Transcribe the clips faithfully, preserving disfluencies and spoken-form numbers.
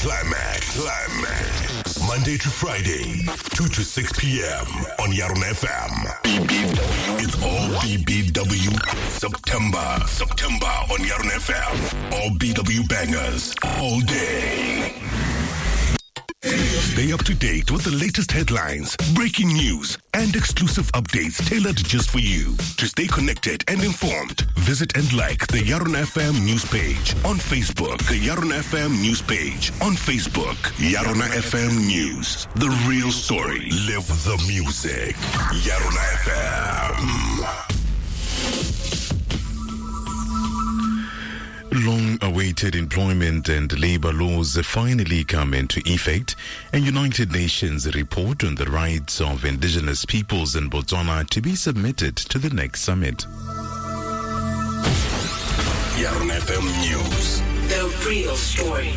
Climax. Climax. Monday to Friday, two to six p.m. on Yarona F M. B B W. It's all B B W. September. September on Yarona F M. All B W bangers. All day. Stay up to date with the latest headlines, breaking news, and exclusive updates tailored just for you. To stay connected and informed, visit and like the Yarona F M news page on Facebook. The Yarona F M news page on Facebook. Yarona F M News. The real story. Live the music. Yarona F M. Long-awaited employment and labor laws finally come into effect. A United Nations report on the rights of indigenous peoples in Botswana to be submitted to the next summit. Yarona F M News. The real story.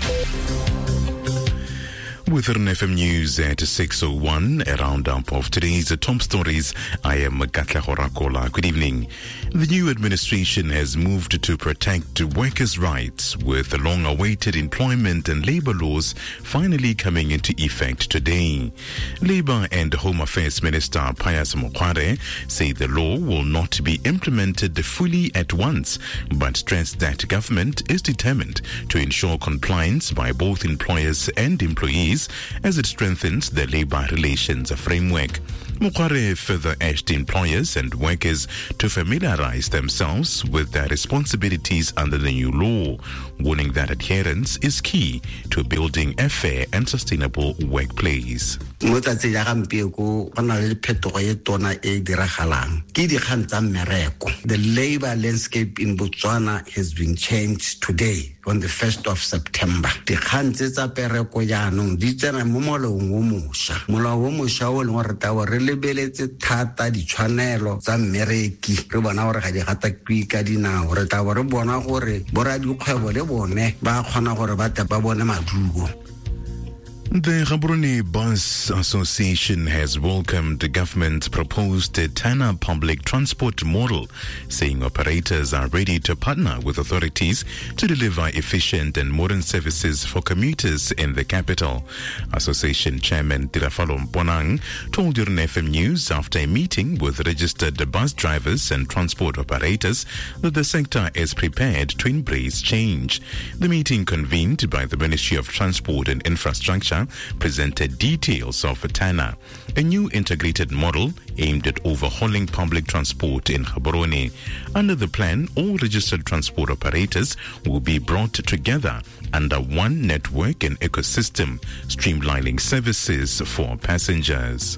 With Yarona F M News at six oh one, a roundup of today's top stories. I am Katla Horakola. Good evening. The new administration has moved to protect workers' rights, with the long-awaited employment and labor laws finally coming into effect today. Labor and Home Affairs Minister Pius Mokware say the law will not be implemented fully at once, but stressed that government is determined to ensure compliance by both employers and employees as it strengthens the labor relations framework. Mokware further urged employers and workers to familiarize themselves with their responsibilities under the new law, warning that adherence is key to building a fair and sustainable workplace. The labor landscape in Botswana has been changed today on the first of September. The khantshetsa pereko jaanong di tsena mo molaong o mošwa. Molao o mošwa o leng gore tawa re lebeletse thata ditshwanelo tsa mmereki. Re bona gore ga di gatakwi ka dinao. Re tawa re bona gore boradikgwebo le bone ba kgona gore ba ba bone maduo. The Gaborone Bus Association has welcomed the government's proposed Tana public transport model, saying operators are ready to partner with authorities to deliver efficient and modern services for commuters in the capital. Association Chairman Tirafalo Mponang told Yarona F M News after a meeting with registered bus drivers and transport operators that the sector is prepared to embrace change. The meeting, convened by the Ministry of Transport and Infrastructure, presented details of Tana, a new integrated model aimed at overhauling public transport in Gaborone. Under the plan, all registered transport operators will be brought together under one network and ecosystem, streamlining services for passengers.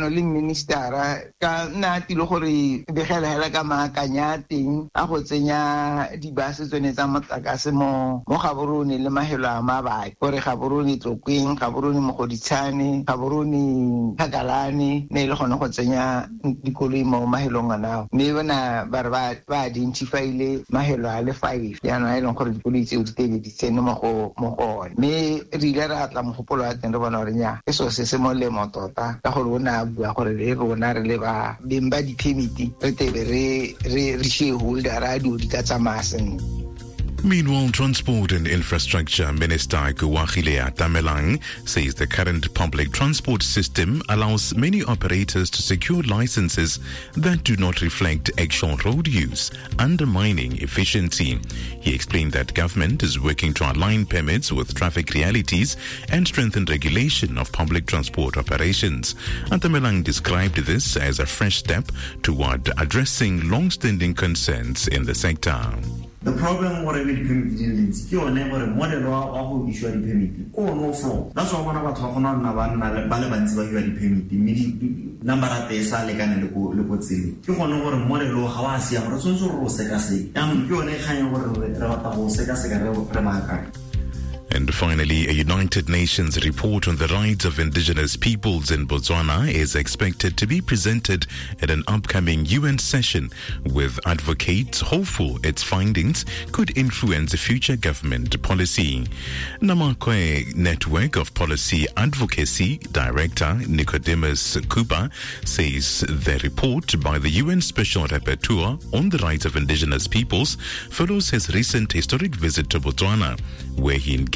Minister ka na tilo gore begela hela ka maakanya teng a go tsenya dibase tsone tsa motlakase mo mo Gaborone le mahelo a mabai gore Gaborone tlokweng Gaborone mo goditshane Gaborone Phakalane ne ile gone go tsenya dikoloi mo mahelong ana me bona ba ba ba identifyile mahelo a le five ya na ile gore dikoloi tse di tedi di tsene mo go mo go me re ile ra tla mo gopolo a teng re bona re nya eso se se mo le motota ka gore ona bua gore re rona re le ba bemba di permit re tebe re re re shareholder radio di ka tsamaya sentle. Meanwhile, Transport and Infrastructure Minister Kuwahile Atamelang says the current public transport system allows many operators to secure licenses that do not reflect actual road use, undermining efficiency. He explained that government is working to align permits with traffic realities and strengthen regulation of public transport operations. Atamelang described this as a fresh step toward addressing long-standing concerns in the sector. The problem with the permit is you never model of issue the permit. Oh no flow. That's why one of our talking on Navan Balabans by the permit. Number at the Saligan and Lupotsi. You want over model of Hawasi, Rosonso Rosecasi. I'm going to hang over the Secasica. And finally, a United Nations report on the rights of indigenous peoples in Botswana is expected to be presented at an upcoming U N session, with advocates hopeful its findings could influence future government policy. Namakwe Network of Policy Advocacy Director Nicodemus Kuba says the report by the U N Special Rapporteur on the rights of indigenous peoples follows his recent historic visit to Botswana, where he engaged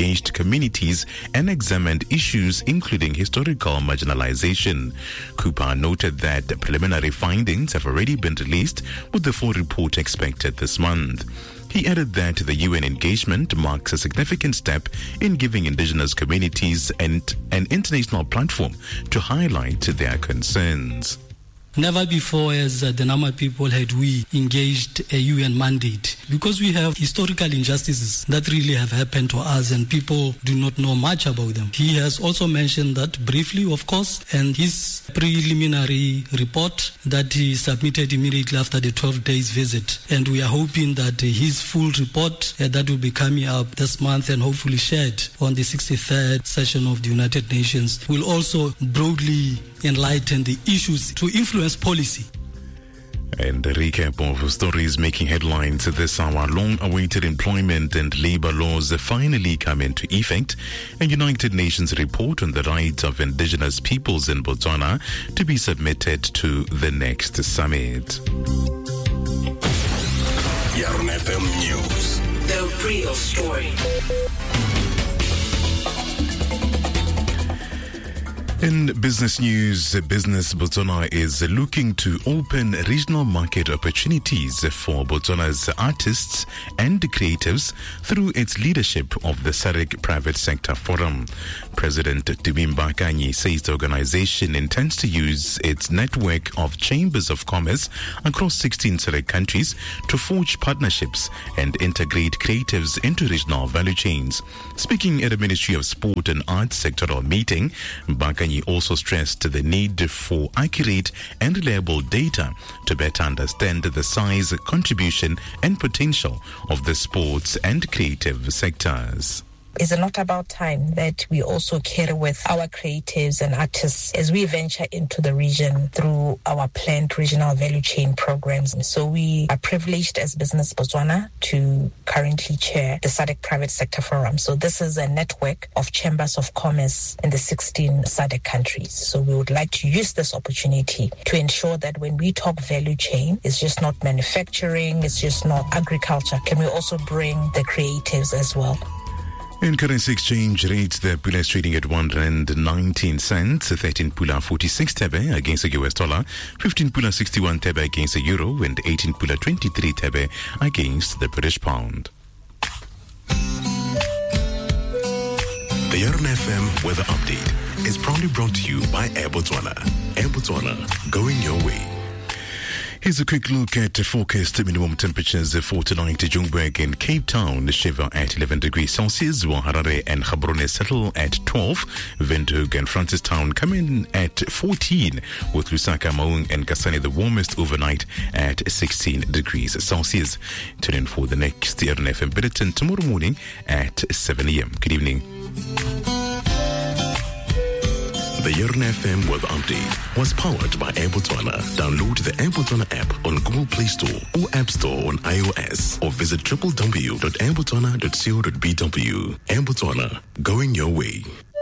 engaged communities and examined issues including historical marginalization. Cooper noted that preliminary findings have already been released, with the full report expected this month. He added that the U N engagement marks a significant step in giving indigenous communities and an international platform to highlight their concerns. Never before has uh, the Nama people had we engaged a U N mandate, because we have historical injustices that really have happened to us and people do not know much about them. He has also mentioned that briefly, of course, and his preliminary report that he submitted immediately after the twelve days visit. And we are hoping that uh, his full report uh, that will be coming up this month and hopefully shared on the sixty-third session of the United Nations will also broadly enlighten the issues to influence policy. And a recap of stories making headlines this hour. Long-awaited employment and labor laws finally come into effect. A United Nations report on the rights of indigenous peoples in Botswana to be submitted to the next summit. Yarn F M News. The real story. In business news, Business Botswana is looking to open regional market opportunities for Botswana's artists and creatives through its leadership of the S A D C Private Sector Forum. President Tumi Mbakanyi says the organization intends to use its network of chambers of commerce across sixteen S A D C countries to forge partnerships and integrate creatives into regional value chains. Speaking at a Ministry of Sport and Arts sectoral meeting, Mbakanyi also stressed the need for accurate and reliable data to better understand the size, contribution and potential of the sports and creative sectors. Is it not about time that we also carry with our creatives and artists as we venture into the region through our planned regional value chain programs? So we are privileged as Business Botswana to currently chair the S A D C Private Sector Forum. So this is a network of chambers of commerce in the sixteen S A D C countries. So we would like to use this opportunity to ensure that when we talk value chain, it's just not manufacturing, it's just not agriculture. Can we also bring the creatives as well? In currency exchange rates, the pula is trading at one rand nineteen cents, thirteen pula forty-six tebe against the U S dollar, fifteen pula sixty-one tebe against the euro, and eighteen pula twenty-three tebe against the British pound. The Yarn F M Weather Update is proudly brought to you by Air Botswana. Air Botswana, going your way. Here's a quick look at forecast minimum temperatures for tonight. Joburg and Cape Town shiver at eleven degrees Celsius, while Harare and Gaborone settle at twelve. Windhoek and Francistown come in at fourteen, with Lusaka, Maung and Kasane the warmest overnight at sixteen degrees Celsius. Tune in for the next Yarn F M bulletin tomorrow morning at seven a.m. Good evening. The Yarn F M Weather Update was powered by Air Botswana. Download the Air Botswana app on Google Play Store or App Store on iOS, or visit w w w dot airbotswana dot co dot b w. Air Botswana, going your way.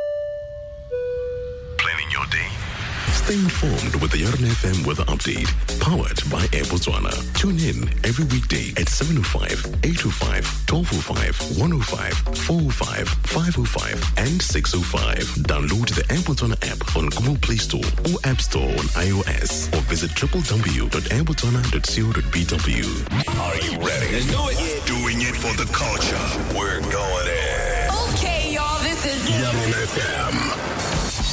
Planning your day? Stay informed with the Yarn F M Weather Update, powered by Air Botswana. Tune in every weekday at seven oh five, eight oh five, twelve oh five, one oh five, four oh five, five oh five, and six oh five. Download the Air Botswana app on Google Play Store or App Store on iOS, or visit w w w dot airbotswana dot co dot b w. Are you ready? Let's do it. Doing it for the culture. We're going in.